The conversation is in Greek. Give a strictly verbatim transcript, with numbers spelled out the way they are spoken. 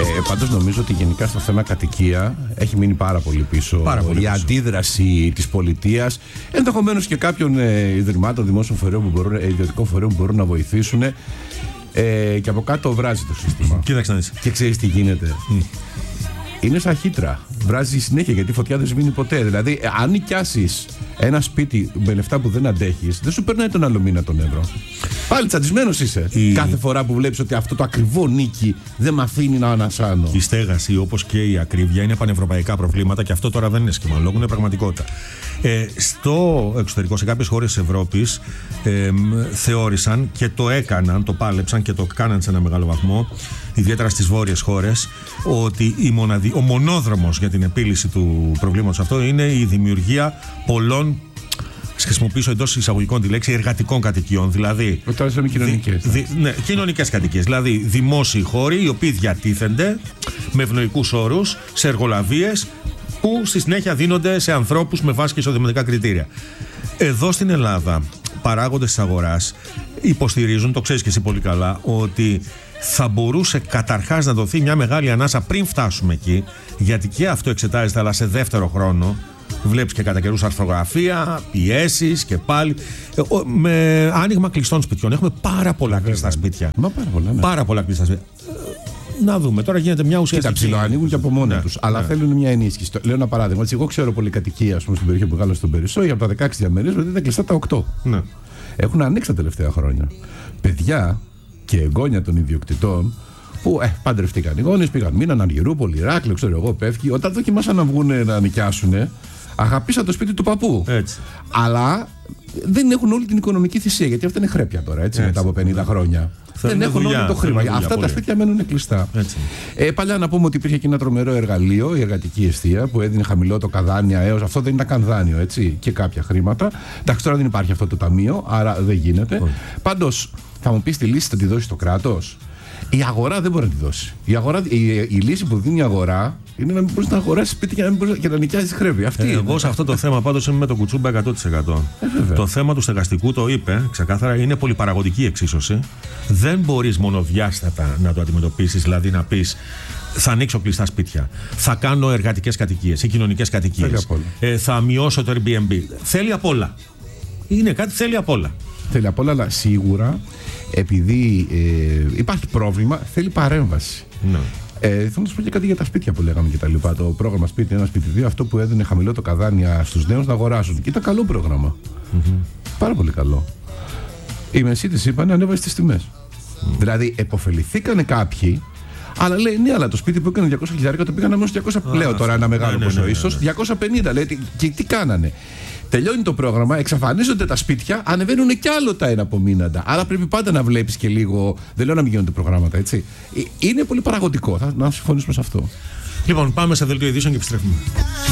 Ε, πάντως νομίζω ότι γενικά στο θέμα κατοικία έχει μείνει πάρα πολύ πίσω. Πάρα πολύ η πίσω. αντίδραση της πολιτείας, ενδεχομένως και κάποιων ε, ιδρυμάτων, δημόσιων φορέων που μπορούν, ε, ιδιωτικών φορέων που μπορούν να βοηθήσουν. Ε, και από κάτω βράζει το σύστημα. Κοίταξε να δεις. Και ξέρεις τι γίνεται. Mm. Είναι σαν χύτρα. Βράζει συνέχεια γιατί η φωτιά δεν σβήνει ποτέ. Δηλαδή, αν νοικιάσεις ένα σπίτι με λεφτά που δεν αντέχεις, δεν σου περνάει τον άλλο μήνα τον ευρώ. Πάλι τσαντισμένος είσαι. Η... Κάθε φορά που βλέπεις ότι αυτό το ακριβό νίκη δεν με αφήνει να ανασάνω. Η στέγαση, όπως και η ακρίβεια, είναι πανευρωπαϊκά προβλήματα και αυτό τώρα δεν είναι σχημολόγο, είναι πραγματικότητα. Ε, στο εξωτερικό, σε κάποιες χώρες της Ευρώπης, ε, θεώρησαν και το έκαναν, το πάλεψαν και το κάναν σε ένα μεγάλο βαθμό, ιδιαίτερα στις βόρειες χώρες, ότι η μοναδι... ο μονόδρομος για την επίλυση του προβλήματος αυτό είναι η δημιουργία πολλών, χρησιμοποιήσω εντός εισαγωγικών τη λέξη, εργατικών κατοικιών. Δηλαδή. Τώρα λέμε κοινωνικές. Δη, δη, ναι, κοινωνικές κατοικίες. Δηλαδή δημόσιοι χώροι οι οποίοι διατίθενται με ευνοϊκούς όρους σε εργολαβίες που στη συνέχεια δίνονται σε ανθρώπους με βάση και εισοδηματικά κριτήρια. Εδώ στην Ελλάδα, παράγοντες της αγοράς υποστηρίζουν, το ξέρεις και εσύ πολύ καλά, ότι θα μπορούσε καταρχάς να δοθεί μια μεγάλη ανάσα πριν φτάσουμε εκεί, γιατί και αυτό εξετάζεται, αλλά σε δεύτερο χρόνο. Βλέπεις και κατά καιρούς αρθρογραφία, πιέσεις και πάλι. Με άνοιγμα κλειστών σπιτιών. Έχουμε πάρα πολλά κλειστά σπίτια. Μα πάρα πολλά, ναι. Πάρα πολλά κλειστά σπίτια. Να δούμε, τώρα γίνεται μια ουσιαστική. Κοίτα, ψιλοανοίγουν και από μόνα ναι, τους. Αλλά ναι. θέλουν μια ενίσχυση. Λέω ένα παράδειγμα. Έτσι, εγώ ξέρω πολυκατοικία, ας πούμε, στην περιοχή που μεγάλωσε στον Περισσό, για από τα δεκαέξι διαμερίσματα ήταν κλειστά τα οκτώ. Ναι. Έχουν ανοίξει τα τελευταία χρόνια. Παιδιά και εγγόνια των ιδιοκτητών που ε, παντρευτήκαν οι γονείς, πήγαν μήναν Αργυρούπολη, Ηράκλειο, ξέρω εγώ, Πεύκη. Όταν δοκιμάσαν να βγουν να νοικιάσουν, αγαπήσαν το σπίτι του παππού. Έτσι. Αλλά δεν έχουν όλη την οικονομική θυσία, γιατί αυτά είναι χρέπια τώρα, έτσι, έτσι μετά από πενήντα χρόνια. Θέλουν δεν έχουν δουλειά, όλο το χρήμα. δουλειά, αυτά πολύ. Τα σπίτια μένουν κλειστά. Ε, παλιά να πούμε ότι υπήρχε και ένα τρομερό εργαλείο, η εργατική εστία, που έδινε χαμηλό το καδάνια έως. Αυτό δεν ήταν καν δάνειο, έτσι, και κάποια χρήματα. Εντάξει, τώρα δεν υπάρχει αυτό το ταμείο, άρα δεν γίνεται. Πάντως, θα μου πεις τη λύση θα τη δώσει το κράτος. Η αγορά δεν μπορεί να τη δώσει. Η, αγορά, η, η λύση που δίνει η αγορά είναι να μην μπορεί να αγοράσει σπίτι και να, μην και να νοικιάζει χρέη. Αυτή ε, είναι. Εγώ σε αυτό το θέμα πάντως είμαι με τον Κουτσούμπα εκατό τοις εκατό. Ε, το θέμα του στεγαστικού, το είπε ξεκάθαρα, είναι πολυπαραγωγική εξίσωση. Δεν μπορείς μονοδιάστατα να το αντιμετωπίσεις, δηλαδή να πεις θα ανοίξω κλειστά σπίτια, θα κάνω εργατικές κατοικίες ή κοινωνικές κατοικίες, ε, θα μειώσω το Airbnb. Θέλει απ' όλα. Είναι κάτι θέλει απ' όλα. Θέλει απ' όλα, αλλά σίγουρα επειδή ε, υπάρχει πρόβλημα, θέλει παρέμβαση. Ναι. Ε, θα να σου πω και κάτι για τα σπίτια που λέγαμε και τα λοιπά. Το πρόγραμμα σπίτι ένα, σπίτι δύο, αυτό που έδινε χαμηλό το καδάνια στους νέους να αγοράσουν. Και ήταν καλό πρόγραμμα. Mm-hmm. Πάρα πολύ καλό. Οι μεσίτες είπαν ανέβασε τις τιμές. Mm. Δηλαδή, επωφεληθήκανε κάποιοι, αλλά λέει ναι, αλλά το σπίτι που έκανε διακόσια χιλιάρικα το πήγανε μόνο διακόσια. Ah, λέω τώρα ένα μεγάλο ναι, ποσό, ναι, ναι, ίσως ναι, ναι. διακόσια πενήντα. Λέει, και τι κάνανε. Τελειώνει το πρόγραμμα, εξαφανίζονται τα σπίτια, ανεβαίνουν κι άλλο τα ένα απομείναντα. Άρα πρέπει πάντα να βλέπεις και λίγο. Δεν λέω να μην γίνονται προγράμματα, έτσι. Είναι πολύ παραγωγικό. Θα να συμφωνήσουμε σε αυτό. Λοιπόν, πάμε σε δελτίο ειδήσεων και επιστρέφουμε.